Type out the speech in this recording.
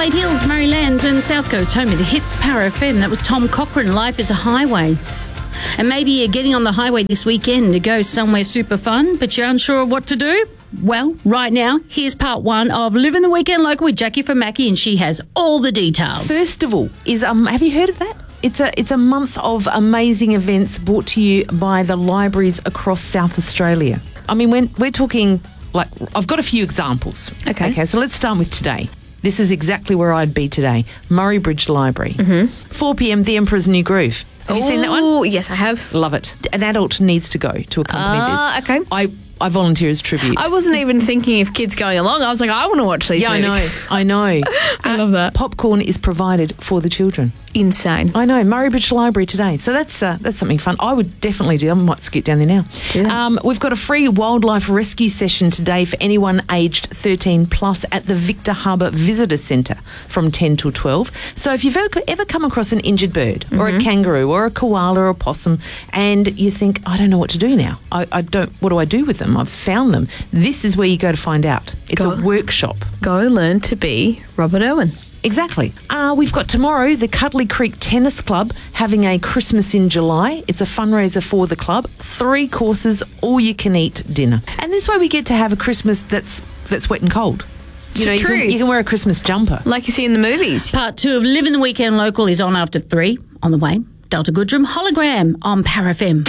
Adelaide Hills, Murray Lands and South Coast, home of the hits Power FM. That was Tom Cochrane, Life is a Highway. And maybe you're getting on the highway this weekend to go somewhere super fun, but you're unsure of what to do? Well, right now, here's part one of Living the Weekend Local with Jackie from Mackie, and she has all the details. First of all, have you heard of that? It's a month of amazing events brought to you by the libraries across South Australia. I mean, we're talking, like, I've got a few examples. Okay, so let's start with today. This is exactly where I'd be today. Murray Bridge Library. 4 p.m, The Emperor's New Groove. Have you seen that one? Oh, yes, I have. Love it. An adult needs to go to accompany this. Okay. I volunteer as tribute. I wasn't even thinking of kids going along. I was like, I want to watch these movies. I know. I love that. Popcorn is provided for the children. Insane. I know. Murray Bridge Library today. So that's something fun. I would definitely do. I might scoot down there now. Do that. We've got a free wildlife rescue session today for anyone aged 13 plus at the Victor Harbour Visitor Centre from 10 till 12. So if you've ever come across an injured bird or a kangaroo or a koala or a possum and you think, I don't know what to do now. What do I do with them? I've found them. This is where you go to find out. It's a workshop. Go learn to be Robert Owen. Exactly. We've got tomorrow the Cuddly Creek Tennis Club having a Christmas in July. It's a fundraiser for the club. 3 courses, all-you-can-eat dinner. And this way we get to have a Christmas that's wet and cold. You know, True. You can wear a Christmas jumper. Like you see in the movies. Part 2 of Living the Weekend Local is on after 3. On the way, Delta Goodrum Hologram on Power FM.